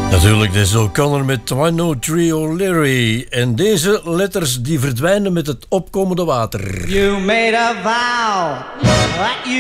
Natuurlijk, dit is O'Connor met 103 O'Leary. En deze letters die verdwijnen met het opkomende water. You made a vow that you